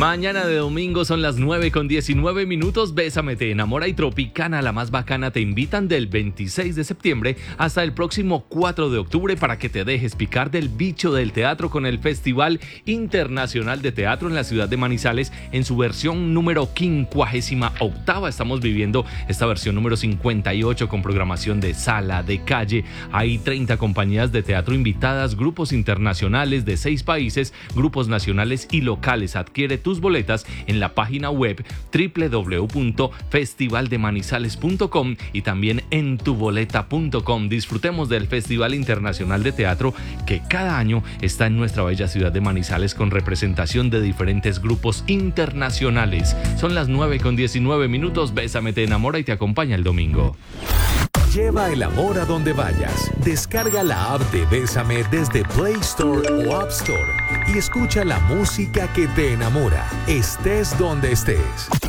Mañana de domingo son las 9:19. Bésame, te enamora y Tropicana, la más bacana, te invitan del 26 de septiembre hasta el próximo 4 de octubre para que te dejes picar del bicho del teatro con el Festival Internacional de Teatro en la ciudad de Manizales en su versión número 58. Estamos viviendo esta versión número 58 con programación de sala, de calle. Hay 30 compañías de teatro invitadas, grupos internacionales de 6 países, grupos nacionales y locales. Adquiere tus boletas en la página web www.festivaldemanizales.com y también en tuboleta.com. Disfrutemos del Festival Internacional de Teatro que cada año está en nuestra bella ciudad de Manizales con representación de diferentes grupos internacionales. Son las 9:19. Bésame, te enamora y te acompaña el domingo. Lleva el amor a donde vayas. Descarga la app de Bésame desde Play Store o App Store y escucha la música que te enamora, estés donde estés.